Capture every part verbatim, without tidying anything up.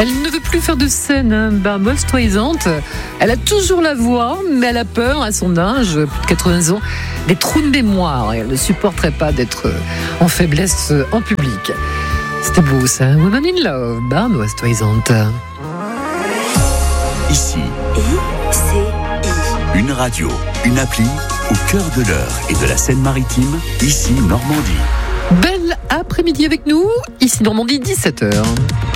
Elle ne veut plus faire de scène, hein. Barbra Streisand. Elle a toujours la voix, mais elle a peur, à son âge, plus de quatre-vingts ans, des trous de mémoire. Et elle ne supporterait pas d'être en faiblesse en public. C'était beau, ça. Woman in Love, Barbra Streisand. Ici, I C I. Une radio, une appli, au cœur de l'Eure et de la Seine-Maritime, ici Normandie. Belle après-midi avec nous, ici Normandie, dix-sept heures.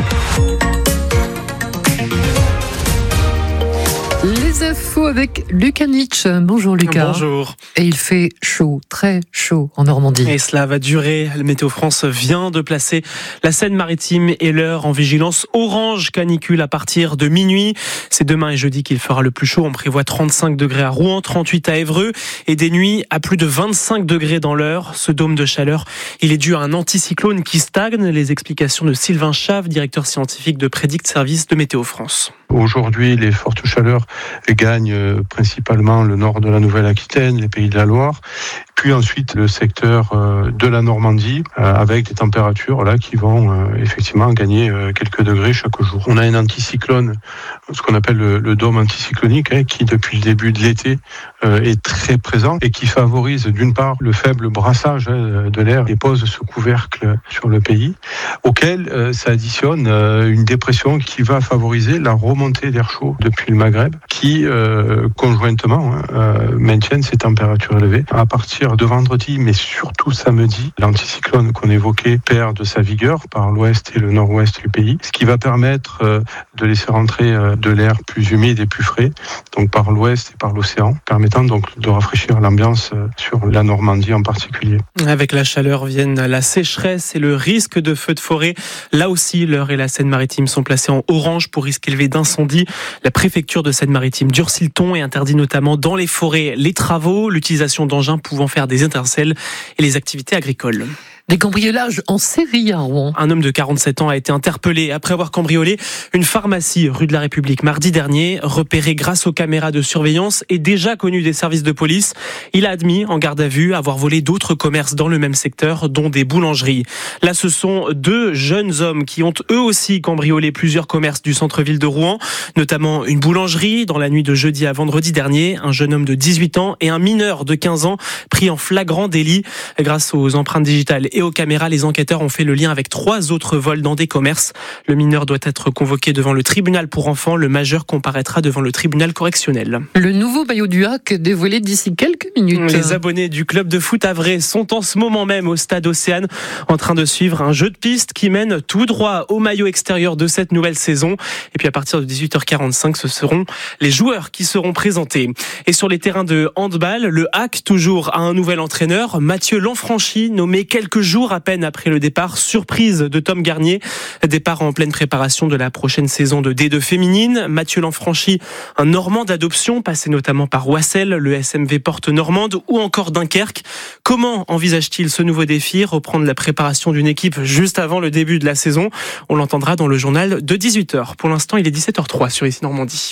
Les infos avec Lucas Nietzsche. Bonjour Lucas. Bonjour. Et il fait chaud, très chaud en Normandie. Et cela va durer. Le Météo France vient de placer la Seine-Maritime et l'Eure en vigilance orange canicule à partir de minuit. C'est demain et jeudi qu'il fera le plus chaud. On prévoit trente-cinq degrés à Rouen, trente-huit à Évreux et des nuits à plus de vingt-cinq degrés dans l'Eure. Ce dôme de chaleur, il est dû à un anticyclone qui stagne. Les explications de Sylvain Chave, directeur scientifique de Prédict Service de Météo France. Aujourd'hui, les fortes chaleurs gagnent principalement le nord de la Nouvelle-Aquitaine, les Pays de la Loire, puis ensuite le secteur de la Normandie, avec des températures là qui vont effectivement gagner quelques degrés chaque jour. On a un anticyclone, ce qu'on appelle le, le dôme anticyclonique, hein, qui depuis le début de l'été est très présent et qui favorise d'une part le faible brassage hein, de l'air et pose ce couvercle sur le pays, auquel euh, s'additionne euh, une dépression qui va favoriser la remontée d'air chaud depuis le Maghreb, qui euh, conjointement hein, euh, maintiennent ces températures élevées. À partir de vendredi, mais surtout samedi, l'anticyclone qu'on évoquait perd de sa vigueur par l'ouest et le nord-ouest du pays, ce qui va permettre euh, de laisser rentrer euh, de l'air plus humide et plus frais, donc par l'ouest et par l'océan, permettant donc de rafraîchir l'ambiance euh, sur la Normandie en particulier. Avec la chaleur viennent la sécheresse et le risque de feux de forêt. Là aussi, l'Eure et la Seine-Maritime sont placés en orange pour risque élevé d'incendie. La préfecture de Seine-Maritime durcit le ton et interdit notamment dans les forêts les travaux, l'utilisation d'engins pouvant faire des étincelles et les activités agricoles. Des cambriolages en série à Rouen. Un homme de quarante-sept ans a été interpellé après avoir cambriolé une pharmacie rue de la République mardi dernier. Repéré grâce aux caméras de surveillance et déjà connu des services de police, il a admis en garde à vue avoir volé d'autres commerces dans le même secteur, dont des boulangeries. Là, ce sont deux jeunes hommes qui ont eux aussi cambriolé plusieurs commerces du centre-ville de Rouen, notamment une boulangerie dans la nuit de jeudi à vendredi dernier. Un jeune homme de dix-huit ans et un mineur de quinze ans pris en flagrant délit. Grâce aux empreintes digitales et aux caméras, les enquêteurs ont fait le lien avec trois autres vols dans des commerces. Le mineur doit être convoqué devant le tribunal pour enfants. Le majeur comparaîtra devant le tribunal correctionnel. Le nouveau maillot du H A C dévoilé d'ici quelques minutes. Les abonnés du club de foot Havrais sont en ce moment même au stade Océane en train de suivre un jeu de piste qui mène tout droit au maillot extérieur de cette nouvelle saison. Et puis à partir de dix-huit heures quarante-cinq, ce seront les joueurs qui seront présentés. Et sur les terrains de handball, le H A C toujours a un nouvel entraîneur, Mathieu Lanfranchi, nommé quelques jours à peine après le départ surprise de Tom Garnier. Départ en pleine préparation de la prochaine saison de D deux féminine. Mathieu Lanfranchi, un Normand d'adoption, passé notamment par Wassel, le S M V Porte Normande ou encore Dunkerque. Comment envisage-t-il ce nouveau défi, reprendre la préparation d'une équipe juste avant le début de la saison? On l'entendra dans le journal de dix-huit heures. Pour l'instant, il est dix-sept heures trois sur Ici Normandie.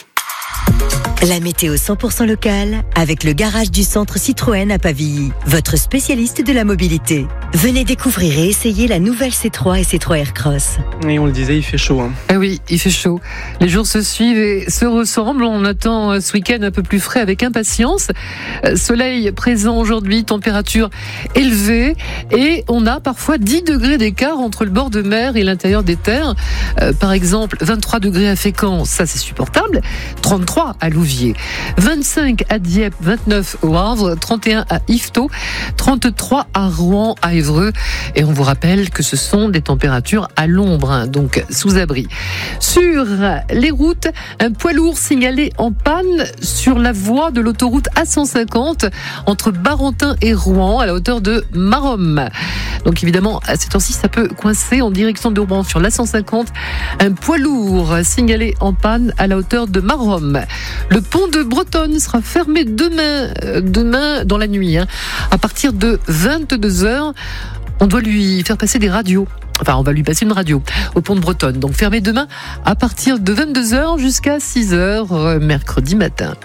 La météo cent pour cent locale avec le garage du centre Citroën à Pavilly, votre spécialiste de la mobilité. Venez découvrir et essayer la nouvelle C trois et C trois Aircross. Et on le disait, il fait chaud. Hein. Ah oui, il fait chaud. Les jours se suivent et se ressemblent. On attend ce week-end un peu plus frais avec impatience. Soleil présent aujourd'hui, température élevée et on a parfois dix degrés d'écart entre le bord de mer et l'intérieur des terres. Euh, par exemple, vingt-trois degrés à Fécamp, ça c'est supportable. trente-trois à Louviers, vingt-cinq à Dieppe, vingt-neuf au Havre, trente et un à Yvetot, trente-trois à Rouen, à Évreux. Et on vous rappelle que ce sont des températures à l'ombre, hein, donc sous abri. Sur les routes, un poids lourd signalé en panne sur la voie de l'autoroute A cent cinquante entre Barentin et Rouen à la hauteur de Maromme. Donc évidemment, à cette heure-ci, ça peut coincer en direction de Rouen sur l'A cent cinquante. Un poids lourd signalé en panne à la hauteur de Maromme. Le pont de Bretonne sera fermé demain, demain dans la nuit, hein. À partir de vingt-deux heures, on doit lui faire passer des radios. Enfin, on va lui passer une radio au pont de Bretonne. Donc fermé demain à partir de vingt-deux heures jusqu'à six heures mercredi matin.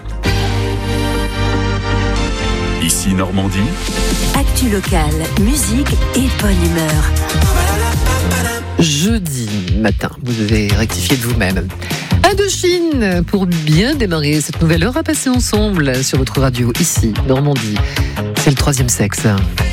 Ici Normandie. Actu locale, musique et bonne humeur. jeudi matin. Vous devez rectifier de vous-même. Indochine, pour bien démarrer cette nouvelle heure à passer ensemble sur votre radio, ici, Normandie. C'est le troisième sexe.